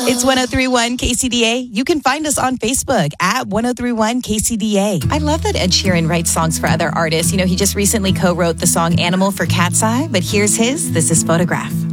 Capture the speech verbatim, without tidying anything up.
It's one oh three point one K C D A. You can find us on Facebook at one oh three point one K C D A. I love that Ed Sheeran writes songs for other artists. You know, he just recently co-wrote the song Animal for Cat's Eye, but here's his. This is Photograph.